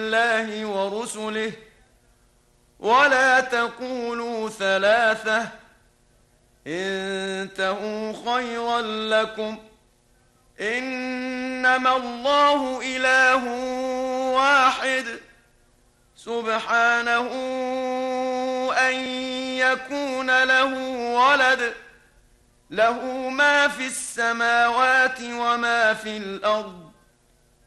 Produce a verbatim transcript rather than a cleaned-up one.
الله ورسله ولا تقولوا ثلاثة انتهوا خيرا لكم إنما الله إله واحد سبحانه أن يكون له ولد له ما في السماوات وما في الأرض